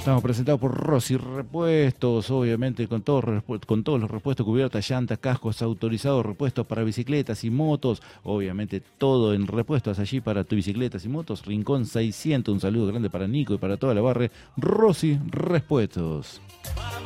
Estamos presentados por Rossi Repuestos, obviamente con todos los repuestos, cubiertas, llantas, cascos autorizados, repuestos para bicicletas y motos, obviamente todo en repuestos allí para tus bicicletas y motos. Rincón 600, un saludo grande para Nico y para toda la barra. Rossi Repuestos.